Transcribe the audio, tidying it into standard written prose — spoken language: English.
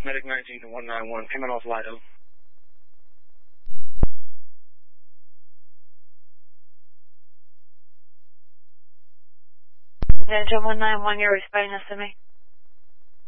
Medic 19 to 191, payment off Lido. Attention 191, you're responding to me.